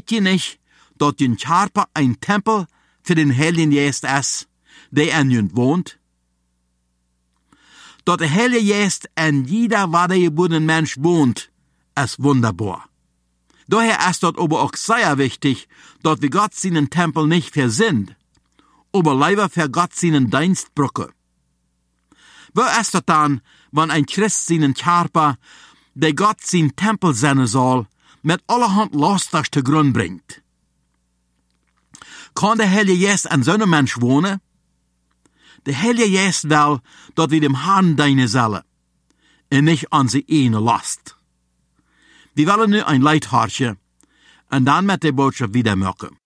weet je nicht, dat je Körper ein Tempel für den Heiligen Geist ist, der in je wohnt? Dat de Heilige Geist in jeder wahrgeborenen Mensch wohnt, ist wunderbar. Daher ist dort aber auch sehr wichtig, dass wir Gott seinen Tempel nicht versinnt, aber lieber für Gott seinen Dienst brücke. Wo ist das dann, wenn ein Christ seinen Körper, der Gott sein Tempel sein soll, mit allerhand Lasters zu Grund bringt? Kann der Heilige Geist an so einem Mensch wohnen? Der Heilige Geist will, dass wir dem Herrn dienen sollen, und nicht an sie eine Last. Wir wollen nu ein Leid hartje, und dann mit der Botschaft wieder machen.